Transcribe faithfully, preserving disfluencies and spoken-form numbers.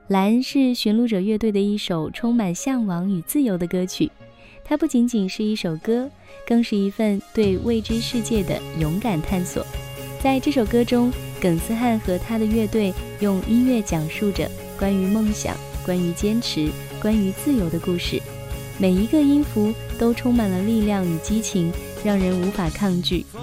蓝是寻路者乐队的一首充满向往与自由的歌曲，它不仅仅是一首歌，更是一份对未知世界的勇敢探索。在这首歌中，耿斯汉和他的乐队用音乐讲述着关于梦想、关于坚持、关于自由的故事，每一个音符都充满了力量与激情，让人无法抗拒。